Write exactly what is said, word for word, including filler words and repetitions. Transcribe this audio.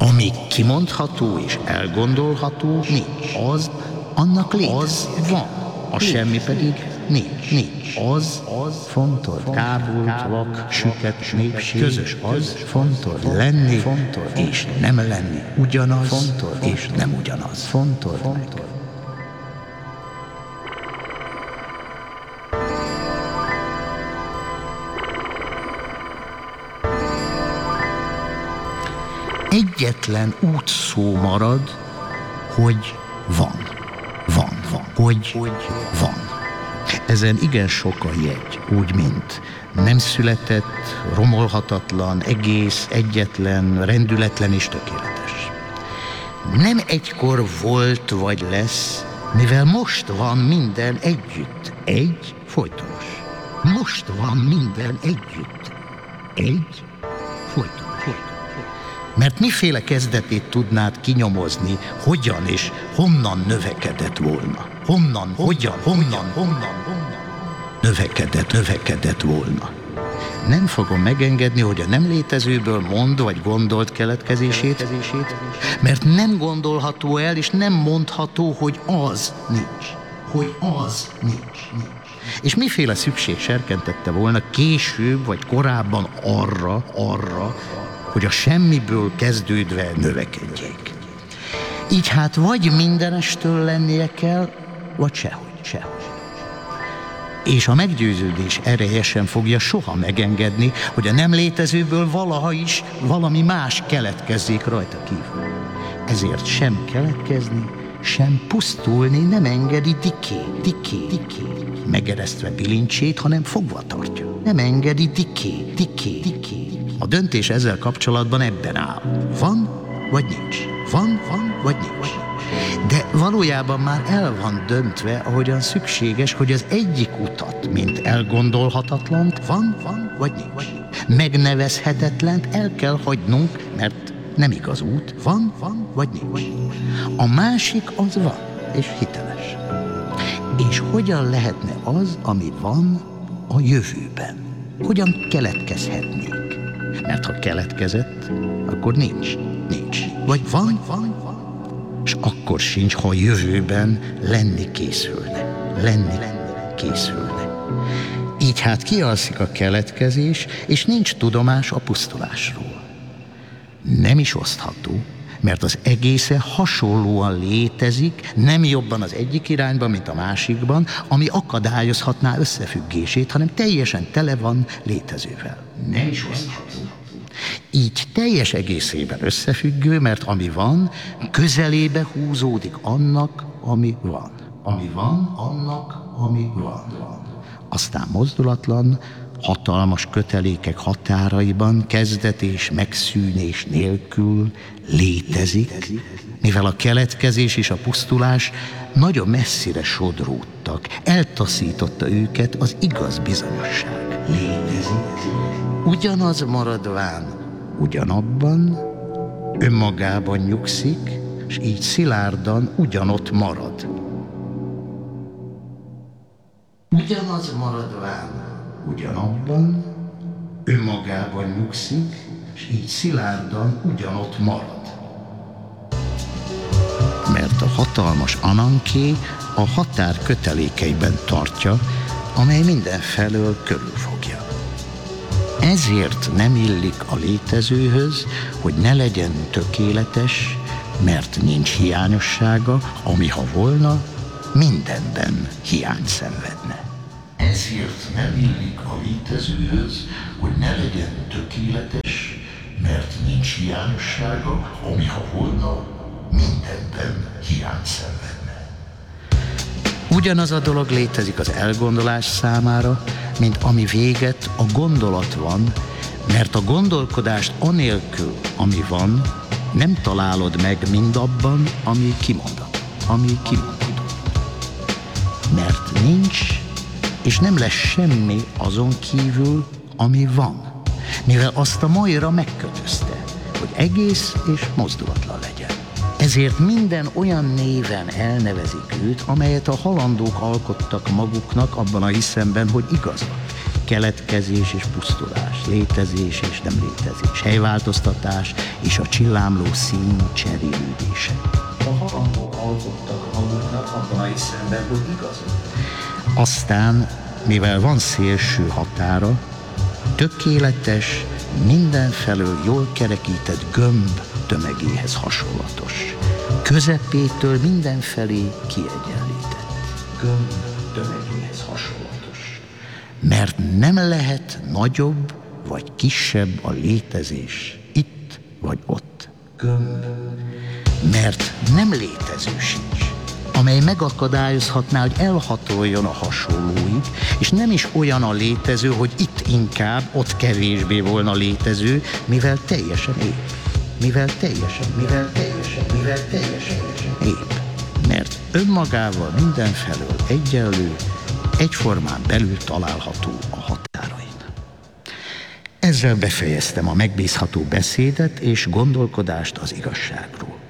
Ami kimondható és elgondolható, nincs. Az, annak létezik. Az van. A semmi pedig nincs. Nincs. Az, az fontos. Kábult, vak, süket, népség. Közös az fontos. Lenni fontos. És nem lenni. Ugyanaz fontos. És nem ugyanaz. Fontos. Fontos. Egyetlen útszó marad, hogy van. Van, van. Hogy, hogy van. Ezen igen sok a jegy, úgy mint nem született, romolhatatlan, egész, egyetlen, rendületlen és tökéletes. Nem egykor volt vagy lesz, mivel most van minden együtt. Egy folytonos. Most van minden együtt. Egy folytonos. Mert miféle kezdetét tudnád kinyomozni, hogyan és honnan növekedett volna? Honnan, hogyan, honnan, honnan, honnan növekedett, növekedett volna? Nem fogom megengedni, hogy a nem létezőből mond vagy gondolt keletkezését, mert nem gondolható el, és nem mondható, hogy az nincs. Hogy az nincs. nincs. És miféle szükség serkentette volna később vagy korábban arra, arra, hogy a semmiből kezdődve növekedjék. Így hát vagy mindenestől lennie kell, vagy sehogy, sehogy. És a meggyőződés ereje sem fogja soha megengedni, hogy a nem létezőből valaha is valami más keletkezzék rajta kívül. Ezért sem keletkezni, sem pusztulni nem engedi diké, diké, diké, megeresztve bilincsét, hanem fogva tartja. Nem engedi diké, diké, diké. A döntés ezzel kapcsolatban ebben áll. Van, vagy nincs. Van, van, vagy nincs. De valójában már el van döntve, ahogyan szükséges, hogy az egyik utat, mint elgondolhatatlant, van, van, vagy nincs. Megnevezhetetlent el kell hagynunk, mert nem igaz út, van, van, vagy nincs. A másik az van, és hiteles. És hogyan lehetne az, ami van, a jövőben? Hogyan keletkezhetnék? Mert ha keletkezett, akkor nincs, nincs. Vagy van, van, van. És akkor sincs, ha a jövőben lenni készülne. Lenni, lenni készülne. Így hát kialszik a keletkezés, és nincs tudomás a pusztulásról. Nem is osztható, mert az egészen hasonlóan létezik, nem jobban az egyik irányban, mint a másikban, ami akadályozhatná összefüggését, hanem teljesen tele van létezővel. Nem is osztható. Így teljes egészében összefüggő, mert ami van, közelébe húzódik annak, ami van. Ami van, annak, ami van. Aztán mozdulatlan, hatalmas kötelékek határaiban, kezdet és megszűnés nélkül létezik, mivel a keletkezés és a pusztulás nagyon messzire sodródtak, eltaszította őket az igaz bizonyosság. Létezik. Ugyanaz maradván, ugyanabban, önmagában nyugszik, és így szilárdan ugyanott marad. Ugyanaz maradván, ugyanabban, önmagában nyugszik, és így szilárdan ugyanott marad. Mert a hatalmas Ananké a határ kötelékeiben tartja, amely mindenfelől körülfogja. Ezért nem illik a létezőhöz, hogy ne legyen tökéletes, mert nincs hiányossága, ami ha volna, mindenben hiány szenvedne. Ezért nem illik a létezőhöz, hogy ne legyen tökéletes, mert nincs hiányossága, ami ha volna, mindenben hiány szenvedne. Ugyanaz a dolog létezik az elgondolás számára, mint ami véget a gondolat van, mert a gondolkodást anélkül, ami van, nem találod meg mindabban, ami kimondható, ami kimondható. Mert nincs, és nem lesz semmi azon kívül, ami van, mivel azt a majra megkötözte, hogy egész és mozdulatlan legyen. Ezért minden olyan néven elnevezik őt, amelyet a halandók alkottak maguknak abban a hiszemben, hogy igazak. keletkezés és pusztulás, létezés és nem létezés, helyváltoztatás és a csillámló szín cserélődése. A harangok alkottak maguknak abban a hiszemben, hogy igazok. Aztán, mivel van szélső határa, tökéletes, mindenfelől jól kerekített gömb tömegéhez hasonlatos. Közepétől mindenfelé kiegyenlített. Gömb tömegéhez hasonlatos. Mert nem lehet nagyobb vagy kisebb a létezés itt vagy ott. Gömb. Mert nem létező sincs, amely megakadályozhatná, hogy elhatoljon a hasonlóig, és nem is olyan a létező, hogy itt inkább, ott kevésbé volna létező, mivel teljesen épp. Mivel teljesen, mivel teljesen, mivel teljesen épp. Mert önmagával mindenfelől egyenlő, egyformán belül található a határain. Ezzel befejeztem a megbízható beszédet és gondolkodást az igazságról.